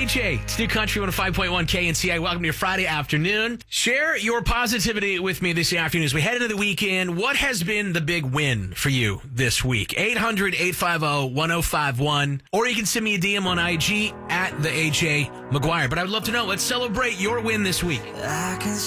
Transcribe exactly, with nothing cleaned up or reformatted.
J. It's New Country one oh five point one K N C I. Welcome to your Friday afternoon. Share your positivity with me this afternoon as we head into the weekend. What has been the big win for you this week? eight hundred, eight five zero, one oh five one. Or you can send me a D M on I G at the A J McGuire. But I would love to know. Let's celebrate your win this week. I can